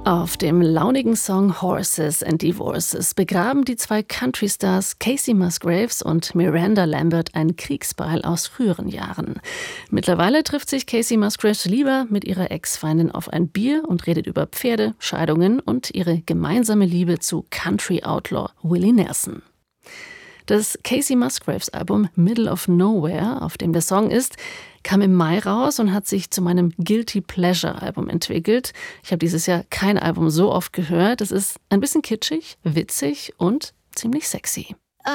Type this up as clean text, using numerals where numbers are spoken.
Auf dem launigen Song Horses and Divorces begraben die zwei Country-Stars Kacey Musgraves und Miranda Lambert ein Kriegsbeil aus früheren Jahren. Mittlerweile trifft sich Kacey Musgraves lieber mit ihrer Ex-Feindin auf ein Bier und redet über Pferde, Scheidungen und ihre gemeinsame Liebe zu Country-Outlaw Willie Nelson. Das Kacey Musgraves Album Middle of Nowhere, auf dem der Song ist, kam im Mai raus und hat sich zu meinem Guilty Pleasure Album entwickelt. Ich habe dieses Jahr kein Album so oft gehört. Es ist ein bisschen kitschig, witzig und ziemlich sexy.